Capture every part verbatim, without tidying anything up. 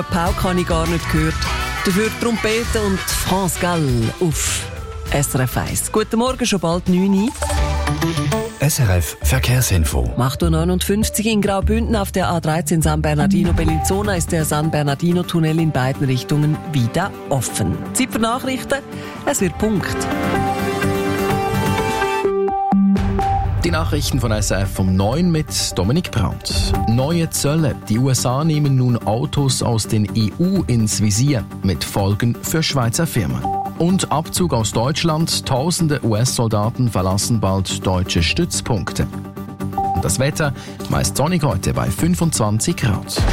Pauke habe ich gar nicht gehört. Dafür Trompete und France Gall auf S R F eins. Guten Morgen, schon bald neun Uhr. S R F Verkehrsinfo. acht Uhr neunundfünfzig in Graubünden auf der A dreizehn San Bernardino-Bellinzona ist der San Bernardino-Tunnel in beiden Richtungen wieder offen. Zeit für Nachrichten, es wird Punkt. Die Nachrichten von S R F um neun mit Dominik Brandt. Neue Zölle. Die U S A nehmen nun Autos aus den E U ins Visier, mit Folgen für Schweizer Firmen. Und Abzug aus Deutschland. Tausende U S-Soldaten verlassen bald deutsche Stützpunkte. Und das Wetter, meist sonnig heute bei fünfundzwanzig Grad.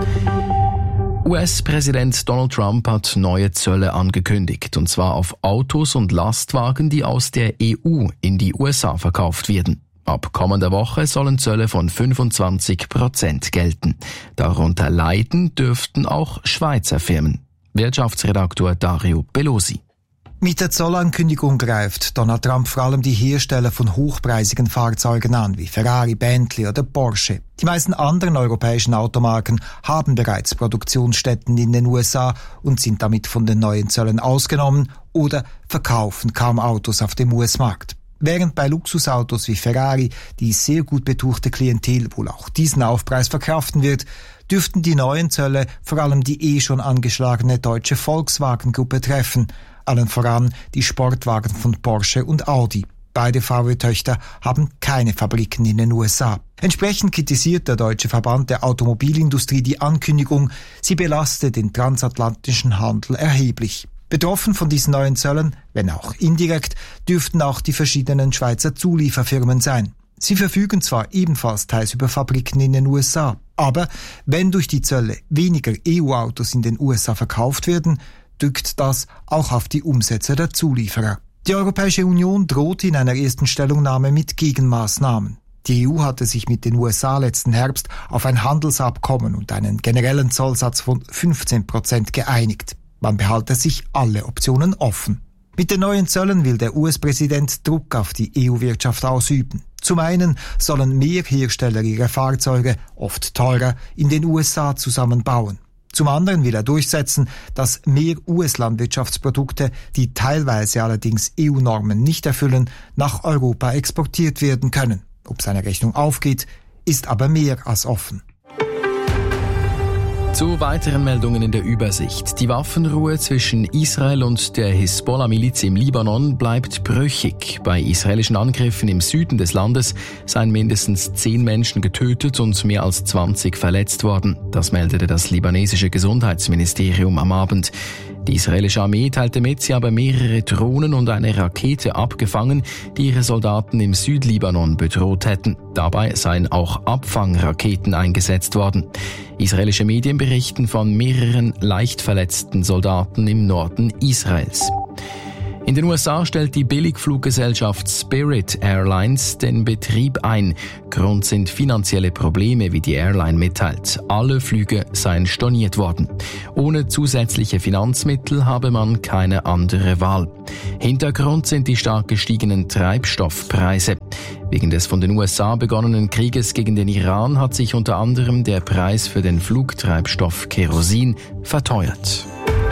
U S-Präsident Donald Trump hat neue Zölle angekündigt, und zwar auf Autos und Lastwagen, die aus der E U in die U S A verkauft werden. Ab kommender Woche sollen Zölle von fünfundzwanzig Prozent gelten. Darunter leiden dürften auch Schweizer Firmen. Wirtschaftsredaktor Dario Belosi. Mit der Zollankündigung greift Donald Trump vor allem die Hersteller von hochpreisigen Fahrzeugen an, wie Ferrari, Bentley oder Porsche. Die meisten anderen europäischen Automarken haben bereits Produktionsstätten in den U S A und sind damit von den neuen Zöllen ausgenommen oder verkaufen kaum Autos auf dem U S-Markt. Während bei Luxusautos wie Ferrari die sehr gut betuchte Klientel wohl auch diesen Aufpreis verkraften wird, dürften die neuen Zölle vor allem die eh schon angeschlagene deutsche Volkswagen-Gruppe treffen, allen voran die Sportwagen von Porsche und Audi. Beide V W-Töchter haben keine Fabriken in den U S A. Entsprechend kritisiert der Deutsche Verband der Automobilindustrie die Ankündigung, sie belaste den transatlantischen Handel erheblich. Betroffen von diesen neuen Zöllen, wenn auch indirekt, dürften auch die verschiedenen Schweizer Zulieferfirmen sein. Sie verfügen zwar ebenfalls teils über Fabriken in den U S A, aber wenn durch die Zölle weniger E U-Autos in den U S A verkauft werden, drückt das auch auf die Umsätze der Zulieferer. Die Europäische Union droht in einer ersten Stellungnahme mit Gegenmaßnahmen. Die E U hatte sich mit den U S A letzten Herbst auf ein Handelsabkommen und einen generellen Zollsatz von fünfzehn Prozent geeinigt. Man behalte sich alle Optionen offen. Mit den neuen Zöllen will der U S-Präsident Druck auf die E U-Wirtschaft ausüben. Zum einen sollen mehr Hersteller ihre Fahrzeuge, oft teurer, in den U S A zusammenbauen. Zum anderen will er durchsetzen, dass mehr U S-Landwirtschaftsprodukte, die teilweise allerdings E U-Normen nicht erfüllen, nach Europa exportiert werden können. Ob seine Rechnung aufgeht, ist aber mehr als offen. Zu weiteren Meldungen in der Übersicht. Die Waffenruhe zwischen Israel und der Hisbollah-Miliz im Libanon bleibt brüchig. Bei israelischen Angriffen im Süden des Landes seien mindestens zehn Menschen getötet und mehr als zwanzig verletzt worden. Das meldete das libanesische Gesundheitsministerium am Abend. Die israelische Armee teilte mit, sie habe mehrere Drohnen und eine Rakete abgefangen, die ihre Soldaten im Südlibanon bedroht hätten. Dabei seien auch Abfangraketen eingesetzt worden. Israelische Medien berichten von mehreren leicht verletzten Soldaten im Norden Israels. In den U S A stellt die Billigfluggesellschaft Spirit Airlines den Betrieb ein. Grund sind finanzielle Probleme, wie die Airline mitteilt. Alle Flüge seien storniert worden. Ohne zusätzliche Finanzmittel habe man keine andere Wahl. Hintergrund sind die stark gestiegenen Treibstoffpreise. Wegen des von den U S A begonnenen Krieges gegen den Iran hat sich unter anderem der Preis für den Flugtreibstoff Kerosin verteuert.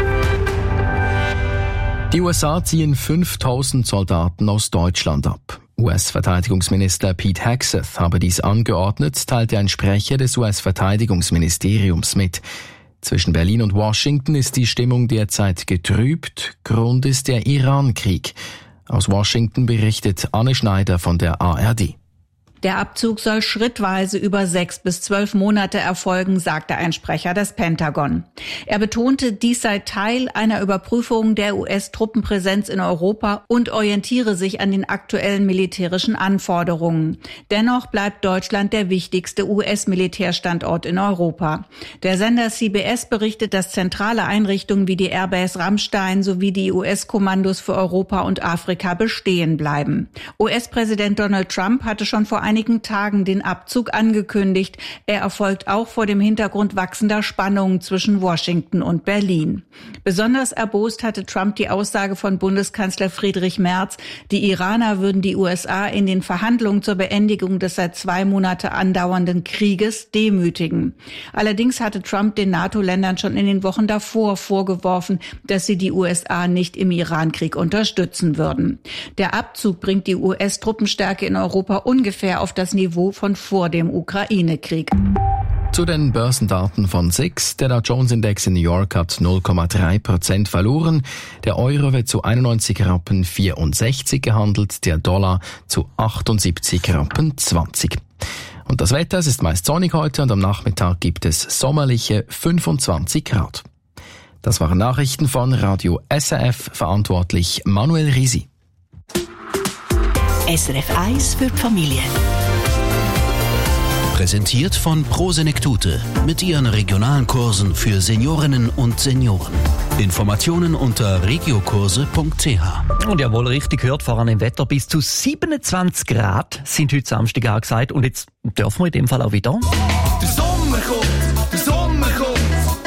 Die U S A ziehen fünftausend Soldaten aus Deutschland ab. U S-Verteidigungsminister Pete Hegseth habe dies angeordnet, teilte ein Sprecher des U S-Verteidigungsministeriums mit. Zwischen Berlin und Washington ist die Stimmung derzeit getrübt. Grund ist der Iran-Krieg. Aus Washington berichtet Anne Schneider von der A R D. Der Abzug soll schrittweise über sechs bis zwölf Monate erfolgen, sagte ein Sprecher des Pentagon. Er betonte, dies sei Teil einer Überprüfung der U S-Truppenpräsenz in Europa und orientiere sich an den aktuellen militärischen Anforderungen. Dennoch bleibt Deutschland der wichtigste U S-Militärstandort in Europa. Der Sender C B S berichtet, dass zentrale Einrichtungen wie die Airbase Ramstein sowie die U S-Kommandos für Europa und Afrika bestehen bleiben. U S-Präsident Donald Trump hatte schon vor einigen Tagen den Abzug angekündigt. Er erfolgt auch vor dem Hintergrund wachsender Spannungen zwischen Washington und Berlin. Besonders erbost hatte Trump die Aussage von Bundeskanzler Friedrich Merz, die Iraner würden die U S A in den Verhandlungen zur Beendigung des seit zwei Monate andauernden Krieges demütigen. Allerdings hatte Trump den NATO-Ländern schon in den Wochen davor vorgeworfen, dass sie die U S A nicht im Iran-Krieg unterstützen würden. Der Abzug bringt die U S-Truppenstärke in Europa ungefähr auf das Niveau von vor dem Ukraine-Krieg. Zu den Börsendaten von S I X. Der Dow Jones Index in New York hat null Komma drei Prozent verloren. Der Euro wird zu einundneunzig Rappen vierundsechzig gehandelt, der Dollar zu achtundsiebzig Rappen zwanzig. Und das Wetter, es ist meist sonnig heute und am Nachmittag gibt es sommerliche fünfundzwanzig Grad. Das waren Nachrichten von Radio S R F, verantwortlich Manuel Risi. S R F eins für die Familie. Präsentiert von Pro Senektute mit ihren regionalen Kursen für Seniorinnen und Senioren. Informationen unter regiokurse punkt c h. Und ja, wohl richtig gehört, voran im Wetter. Bis zu siebenundzwanzig Grad sind heute Samstag angesagt. Und jetzt dürfen wir in dem Fall auch wieder. Der Sommer kommt, der Sommer kommt.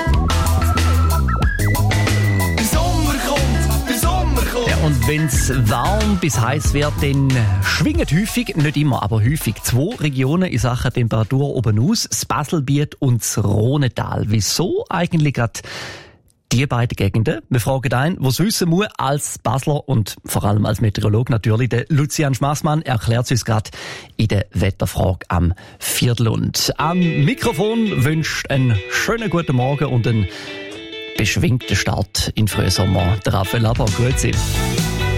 Der Sommer kommt, der Sommer kommt. Ja, und wenn es warm bis heiß wird, dann schwingen häufig, nicht immer, aber häufig zwei Regionen in Sachen Temperatur oben aus. Das Baselbiet und das Rhonetal. Wieso eigentlich gerade die beiden Gegenden? Wir fragen einen, was wissen muss als Basler und vor allem als Meteorolog natürlich. Der Lucian Schmassmann erklärt es uns gerade in der Wetterfrage am Viertel. Und am Mikrofon wünscht einen schönen guten Morgen und einen beschwingten Start in den Frühsommer. Der Raphael Aber, grüezi.